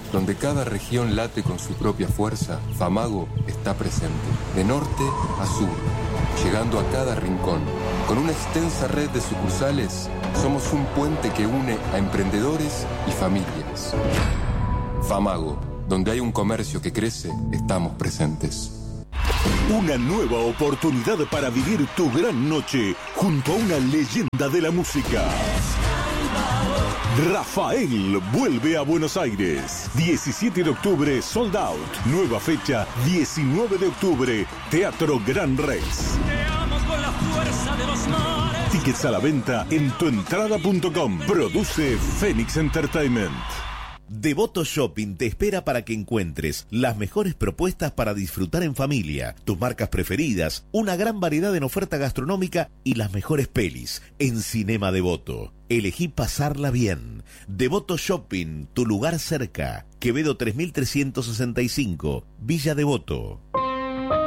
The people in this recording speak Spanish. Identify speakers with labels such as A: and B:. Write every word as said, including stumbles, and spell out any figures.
A: donde cada región late con su propia fuerza, Famago está presente, de norte a sur, llegando a cada rincón. Con una extensa red de sucursales, somos un puente que une a emprendedores y familias. Famago, donde hay un comercio que crece, estamos presentes.
B: Una nueva oportunidad para vivir tu gran noche junto a una leyenda de la música. Rafael vuelve a Buenos Aires. diecisiete de octubre, sold out. Nueva fecha, diecinueve de octubre, Teatro Gran Rex.
C: Te amo con la fuerza de los mares.
B: Tickets a la venta en tuentrada punto com. Produce Phoenix Entertainment.
D: Devoto Shopping te espera para que encuentres las mejores propuestas para disfrutar en familia, tus marcas preferidas, una gran variedad en oferta gastronómica y las mejores pelis en Cinema Devoto. Elegí pasarla bien. Devoto Shopping, tu lugar cerca. Quevedo tres mil trescientos sesenta y cinco, Villa Devoto.